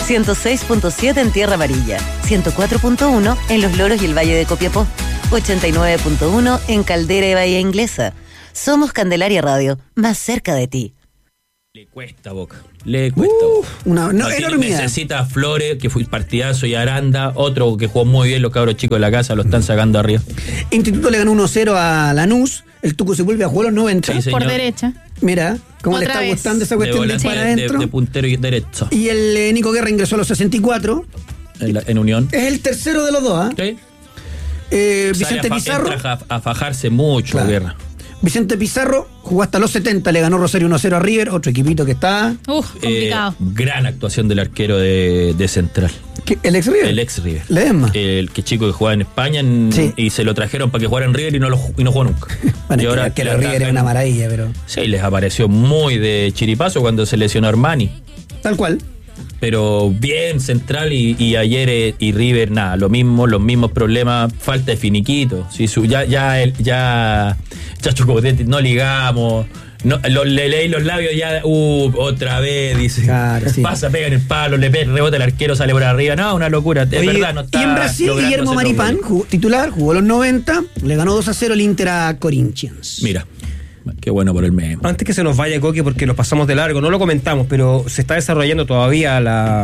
106.7 en Tierra Amarilla, 104.1 en Los Loros y el Valle de Copiapó, 89.1 en Caldera y Bahía Inglesa. Somos Candelaria Radio, más cerca de ti. Le cuesta, Boca. Le cuesta. Enormidad. Necesita Flores, que fue partidazo, y Aranda, otro que jugó muy bien. Los cabros chicos de la casa lo están sacando arriba. Instituto le ganó 1-0 a Lanús. El Tuco se vuelve a jugar los 90. Sí, por derecha. Mira, cómo Otra le está vez. gustando esa cuestión de para adentro. De puntero y derecho. Y el Nico Guerra ingresó a los 64. En Unión. Es el tercero de los dos, ¿ah? ¿Sí? Vicente Pizarro. Entra a fajarse mucho, Claro. Guerra. Vicente Pizarro jugó hasta los 70, le ganó Rosario 1-0 a River, otro equipito que está. Complicado. Gran actuación del arquero de Central. ¿El ex River? El ex River. Ledesma. El que chico que jugaba en España Sí. y se lo trajeron para que jugara en River y no jugó nunca. Bueno, Y ahora que el River es una maravilla, pero. Sí, les apareció muy de chiripazo cuando se lesionó Armani. Tal cual. Pero bien Central y ayer y River, nada, los mismos problemas, falta de finiquito. Sí, ya Chocotetti, no ligamos. No, le leí los labios ya, otra vez, dice. Claro, sí. Pasa, pega en el palo, rebota el arquero, sale por arriba. No, una locura, es verdad, no está. Y en Brasil, logrando Guillermo ese Maripán, logro. titular, jugó los 90, le ganó 2-0 el Inter a Corinthians. Mira, qué bueno por el meme. Antes que se nos vaya, Coqui, porque lo pasamos de largo, no lo comentamos, pero se está desarrollando todavía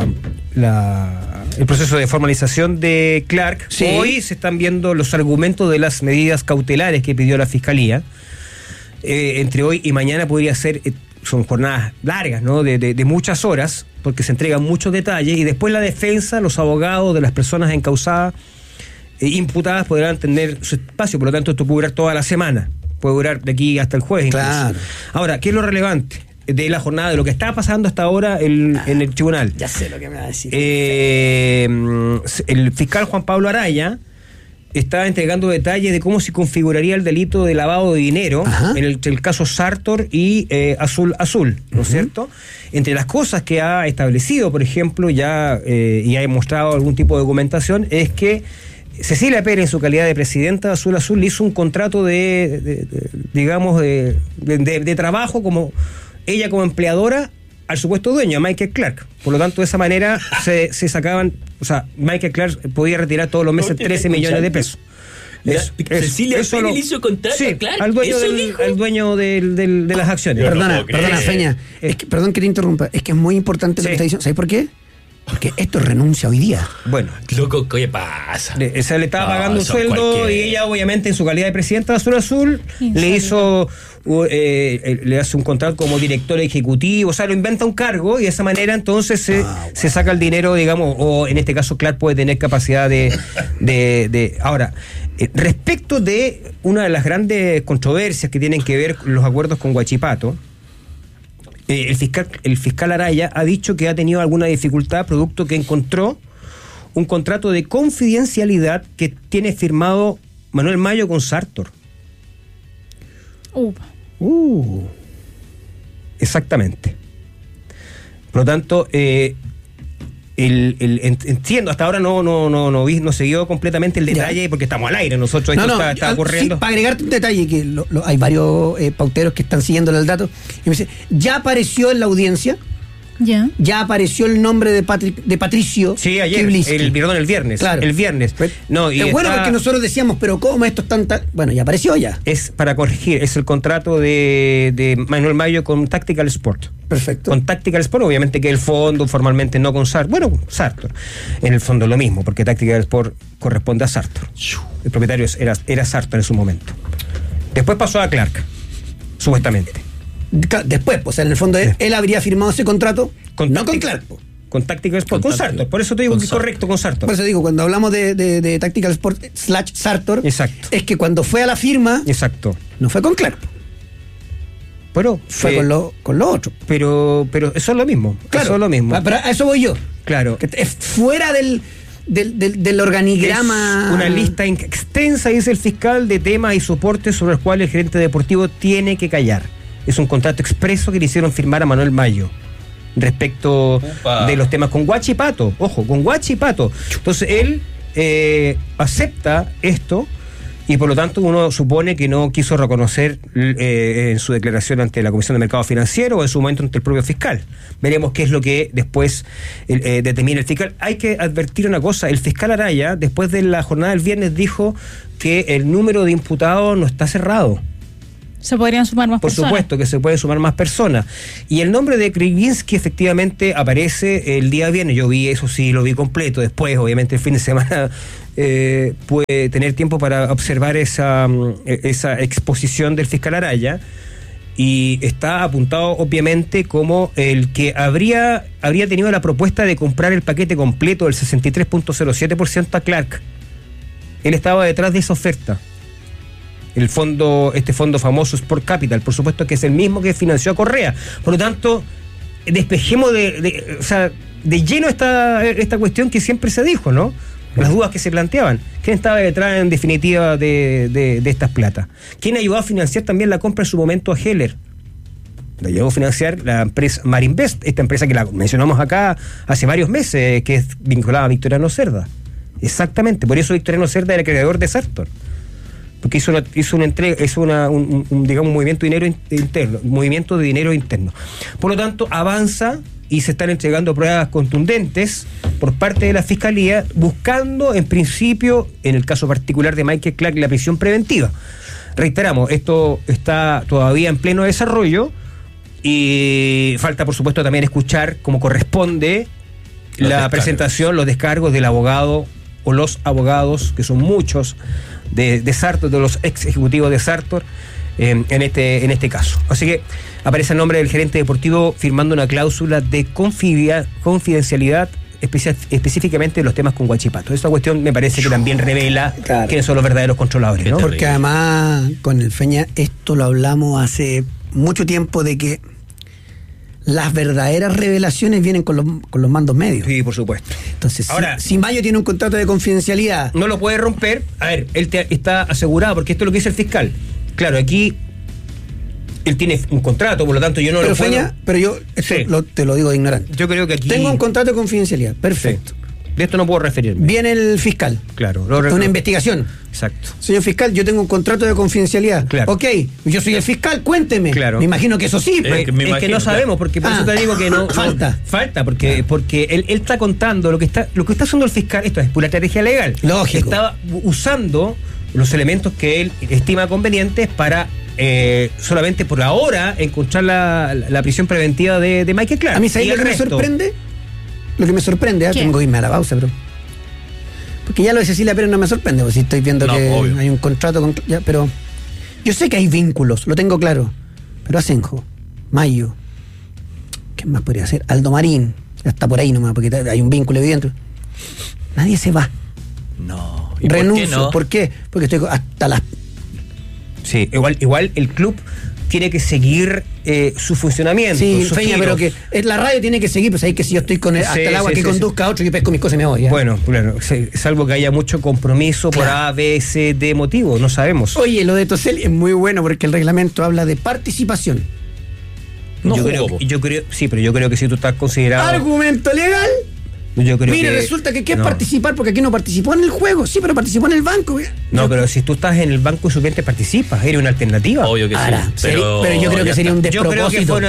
el proceso de formalización de Clark. Sí. Hoy se están viendo los argumentos de las medidas cautelares que pidió la Fiscalía. Entre hoy y mañana podría ser, son jornadas largas, ¿no? De muchas horas, porque se entregan muchos detalles, y después la defensa, los abogados de las personas encausadas, imputadas, podrán tener su espacio. Por lo tanto, esto puede durar toda la semana, puede durar de aquí hasta el jueves incluso. Claro. Ahora, ¿qué es lo relevante de la jornada, de lo que está pasando hasta ahora en el tribunal? Ya sé lo que me va a decir. El fiscal Juan Pablo Araya está entregando detalles de cómo se configuraría el delito de lavado de dinero. Ajá. En el caso Sartor y Azul, ¿no es cierto? Entre las cosas que ha establecido, por ejemplo, y ha mostrado algún tipo de documentación, es que Cecilia Pérez, en su calidad de presidenta de Azul, le hizo un contrato de trabajo como ella como empleadora al supuesto dueño, a Michael Clark. Por lo tanto, de esa manera se sacaban, o sea, Michael Clark podía retirar todos los meses 13 millones de pesos. Cecilia Pérez le hizo contrato sí, a Clark. al dueño de las acciones. Perdona, Feña. Perdón que te interrumpa. Es que es muy importante lo Sí. que está diciendo. ¿Sabes por qué? Porque esto es renuncia hoy día. Bueno, Loco, ¿qué pasa? le estaba No, pagando un son sueldo cualquiera. y ella, obviamente, en su calidad de presidenta de Azul, le hace un contrato como director ejecutivo, o sea, lo inventa un cargo y de esa manera entonces se saca el dinero, digamos, o en este caso Clark puede tener capacidad de Ahora, respecto de una de las grandes controversias que tienen que ver con los acuerdos con Huachipato, el fiscal Araya ha dicho que ha tenido alguna dificultad producto que encontró un contrato de confidencialidad que tiene firmado Manuel Mayo con Sartor. Exactamente. Por lo tanto, entiendo, hasta ahora no siguió completamente el detalle, porque estamos al aire, nosotros esto está ocurriendo. Sí, para agregarte un detalle, que hay varios pauteros que están siguiéndole el dato, y me dice, ya apareció en la audiencia, ya apareció el nombre de Patricio. Sí, ayer, el viernes. Claro. El viernes. No, y es bueno porque nosotros decíamos, pero ¿cómo esto es tan... Bueno, ya apareció ya. Es para corregir, es el contrato de Manuel Mayo con Tactical Sport. Perfecto. Con Tactical Sport, obviamente que el fondo formalmente no con Sartor. Bueno, Sartor. En el fondo lo mismo, porque Tactical Sport corresponde a Sartor. El propietario era Sartor en su momento. Después pasó a Clark, supuestamente. Después, pues en el fondo él habría firmado ese contrato no con Clark. Con Tactical Sport, con Sartor. Por eso te digo que es correcto, con Sartor. Por eso digo, cuando hablamos de Tactical Sport / Sartor, exacto, es que cuando fue a la firma, exacto, no fue con Clark. Pero fue con lo otro. Pero eso es lo mismo. Claro, eso es lo mismo. Pero a eso voy yo. Claro. Que es fuera del organigrama. Es una lista extensa, dice el fiscal, de temas y soportes sobre los cuales el gerente deportivo tiene que callar. Es un contrato expreso que le hicieron firmar a Manuel Mayo respecto de los temas con Huachipato. Ojo, con Huachipato. Entonces él acepta esto y por lo tanto uno supone que no quiso reconocer en su declaración ante la Comisión de Mercado Financiero o en su momento ante el propio fiscal. Veremos qué es lo que después determina el fiscal. Hay que advertir una cosa, el fiscal Araya, después de la jornada del viernes, dijo que el número de imputados no está cerrado. ¿Se podrían sumar más personas? Por supuesto que se pueden sumar más personas. Y el nombre de Krywinski efectivamente aparece el día viernes. Yo vi, eso sí, lo vi completo. Después, obviamente, el fin de semana pude tener tiempo para observar esa exposición del fiscal Araya. Y está apuntado, obviamente, como el que habría tenido la propuesta de comprar el paquete completo del 63.07% a Clark. Él estaba detrás de esa oferta. Este fondo famoso Sport Capital, por supuesto que es el mismo que financió a Correa. Por lo tanto, despejemos de lleno esta cuestión que siempre se dijo, ¿no? Las dudas que se planteaban. ¿Quién estaba detrás, en definitiva, de estas platas? ¿Quién ayudó a financiar también la compra en su momento a Heller? La ayudó a financiar la empresa Marinvest, esta empresa que la mencionamos acá hace varios meses, que es vinculada a Victoriano Cerda. Exactamente, por eso Victoriano Cerda era el creador de Sartor. Porque hizo una entrega, un movimiento de dinero interno. Por lo tanto, avanza y se están entregando pruebas contundentes por parte de la Fiscalía, buscando, en principio, en el caso particular de Michael Clark, la prisión preventiva. Reiteramos, esto está todavía en pleno desarrollo y falta, por supuesto, también escuchar cómo corresponde la presentación, los descargos del abogado o los abogados, que son muchos, de Sartor, de los ex ejecutivos de Sartor, en este caso. Así que aparece el nombre del gerente deportivo firmando una cláusula de confidencialidad específicamente de los temas con Huachipato. Esta cuestión me parece que también revela quiénes son los verdaderos controladores, ¿no? Porque además con el Feña esto lo hablamos hace mucho tiempo, de que las verdaderas revelaciones vienen con los mandos medios. Sí, por supuesto. Entonces, ahora, si Mayo tiene un contrato de confidencialidad, no lo puede romper. A ver, él está asegurado, porque esto es lo que dice el fiscal. Claro, aquí él tiene un contrato, por lo tanto yo no lo puedo... Pero yo te lo digo de ignorante. Yo creo que aquí... Tengo un contrato de confidencialidad, perfecto. Sí. De esto no puedo referirme. Viene el fiscal. Claro. Una investigación. Exacto. Señor fiscal, yo tengo un contrato de confidencialidad. Claro. Ok, yo soy el fiscal, cuénteme. Claro. Me imagino que eso sí. Es que no sabemos, porque por eso te digo que no... Falta, porque él está contando lo que está haciendo el fiscal. Esto es pura estrategia legal. Lógico. Estaba usando los elementos que él estima convenientes para... solamente por ahora encontrar la prisión preventiva de Michael Clark. A mí, ¿sabes lo que me sorprende? Lo que me sorprende, tengo que irme a la pausa, pero... Porque ya lo de Cecilia Pérez no me sorprende, porque si estoy viendo que obvio. Hay un contrato con... pero yo sé que hay vínculos, lo tengo claro. Pero Asenjo, Mayo, ¿qué más podría ser? Aldo Marín, ya está por ahí nomás, porque hay un vínculo evidente. Nadie se va. No. ¿Y renuncio? ¿Por qué? Porque estoy hasta las... Sí, igual el club tiene que seguir su funcionamiento. Sí, Feña, pero que la radio tiene que seguir, pues ahí que si yo estoy con hasta el agua que conduzca a otro, yo pesco mis cosas y me voy. ¿Ya? Bueno, claro, salvo que haya mucho compromiso por A, B, C, D motivo, no sabemos. Oye, lo de Toseli es muy bueno porque el reglamento habla de participación. Yo creo, sí, pero yo creo que si tú estás considerado... Argumento legal. Mira, resulta que es participar, porque aquí no participó en el juego, sí, pero participó en el banco. No, pero si tú estás en el banco suplente participas, eres una alternativa. Obvio que sí. Pero yo creo que sería un despropósito. Yo creo que fue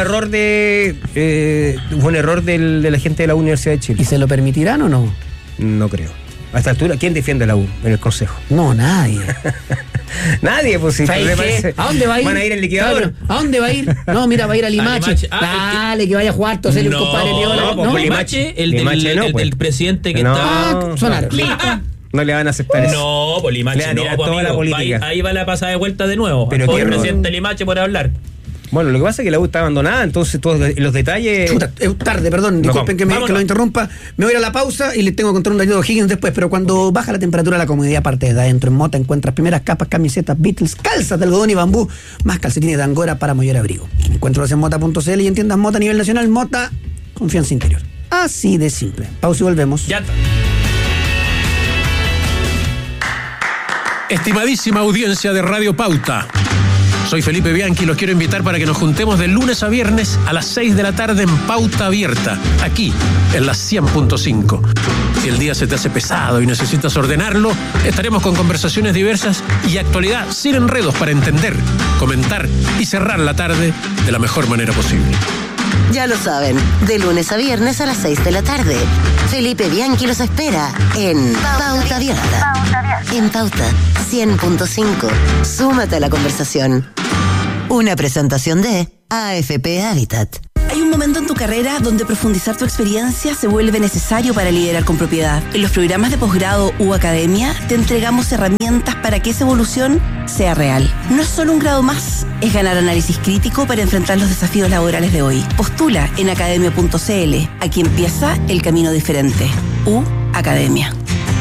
un error de la gente de la Universidad de Chile. ¿Y se lo permitirán o no? No creo. A esta altura, ¿quién defiende a la U en el Consejo? No, nadie. Nadie, pues si el problema es... ¿A dónde va a ir? Van a ir al liquidador. ¿A dónde va a ir? No, mira, va a ir a Limache. Dale, que vaya a jugar Toseli, un compadre Piola. No, Limache, el presidente que está... Sonaron. No le van a aceptar eso. No, por Limache no, toda la política. Ahí va la pasada de vuelta de nuevo. Pero el presidente Limache por hablar. Bueno, lo que pasa es que la U está abandonada, entonces todos los detalles... Chuta, es tarde, perdón, disculpen que lo interrumpa. Me voy a la pausa y les tengo que contar un daño de Higgins después, pero cuando baja la temperatura, la comodidad parte de adentro. En Mota encuentras primeras capas, camisetas, Beatles, calzas de algodón y bambú, más calcetines de Angora para mayor abrigo. Encuéntralos en mota.cl y en tiendas Mota a nivel nacional. Mota, confianza interior. Así de simple. Pausa y volvemos. Ya está. Estimadísima audiencia de Radio Pauta, Soy Felipe Bianchi y los quiero invitar para que nos juntemos de lunes a viernes a las 6 de la tarde en Pauta Abierta, aquí en la 100.5. Si el día se te hace pesado y necesitas ordenarlo, estaremos con conversaciones diversas y actualidad sin enredos para entender, comentar y cerrar la tarde de la mejor manera posible. Ya lo saben, de lunes a viernes a las 6 de la tarde. Felipe Bianchi los espera en Pauta Abierta. En Pauta 100.5. Súmate a la conversación. Una presentación de AFP Habitat. Hay un momento en tu carrera donde profundizar tu experiencia se vuelve necesario para liderar con propiedad. En los programas de posgrado u academia te entregamos herramientas para que esa evolución sea real. No es solo un grado más, es ganar análisis crítico para enfrentar los desafíos laborales de hoy. Postula en academia.cl. Aquí empieza el camino diferente. Academia.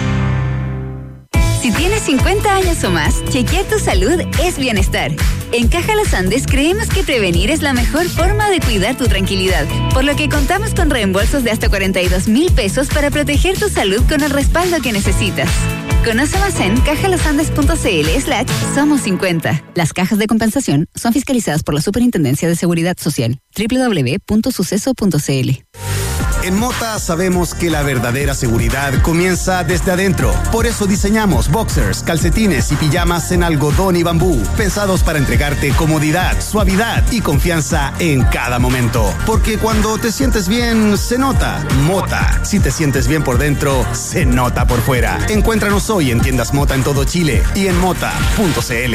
Si tienes 50 años o más, chequear tu salud es bienestar. En Caja Los Andes creemos que prevenir es la mejor forma de cuidar tu tranquilidad, por lo que contamos con reembolsos de hasta 42,000 pesos para proteger tu salud con el respaldo que necesitas. Conoce más en cajalosandes.cl/somos50. Las cajas de compensación son fiscalizadas por la Superintendencia de Seguridad Social. www.suceso.cl. En Mota sabemos que la verdadera seguridad comienza desde adentro. Por eso diseñamos boxers, calcetines y pijamas en algodón y bambú, pensados para entregarte comodidad, suavidad y confianza en cada momento. Porque cuando te sientes bien, se nota. Mota. Si te sientes bien por dentro, se nota por fuera. Encuéntranos hoy en tiendas Mota en todo Chile y en mota.cl.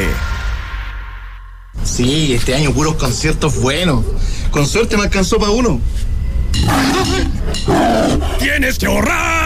Sí, este año puros conciertos buenos. Con suerte me alcanzó para uno. ¡Tienes que ahorrar!